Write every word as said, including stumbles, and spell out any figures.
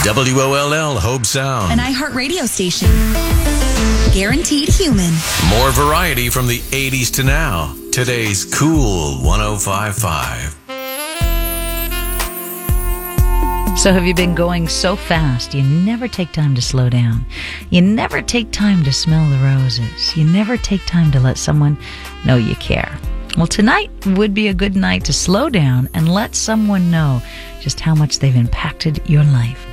W O L L Hobe Sound. An iHeart radio station. Guaranteed human. More variety from the eighties to now. Today's Cool one oh five point five. So have you been going so fast, you never take time to slow down? You never take time to smell the roses. You never take time to let someone know you care. Well, tonight would be a good night to slow down and let someone know just how much they've impacted your life.